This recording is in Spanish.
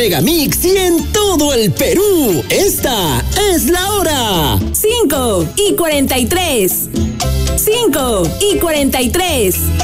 Megamix y en todo el Perú. Esta es la hora. 5:43. 5:43.